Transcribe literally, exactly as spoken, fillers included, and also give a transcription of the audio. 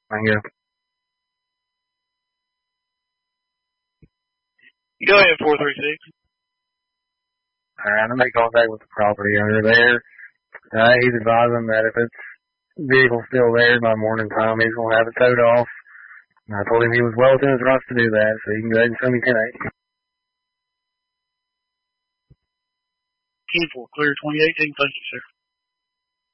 Thank you. Go ahead, four three six. Alright, I made contact with the property owner there. Uh, he's advising that if it's vehicle still there by morning time, he's going to have it towed off. And I told him he was well within his rights to do that, so he can go ahead and show me ten eight. ten four, clear twenty eighteen. Thank you, sir.